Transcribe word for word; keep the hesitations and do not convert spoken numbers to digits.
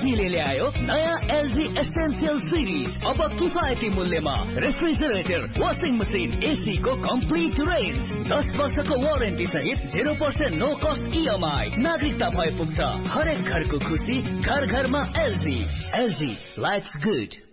एलजीले ल्यायो नयाँ LG essential series. अब किफायती मूल्यमा रेफ्रिजरेटर, वाशिङ मसिन, एसी को कम्प्लिट रेन्ज, दस वर्षको वारेन्टी सहित zero percent no cost EMI. नागरिकता भए पुग्छ। हरेक घरको खुसी घर घरमा एलजी। LG lives good.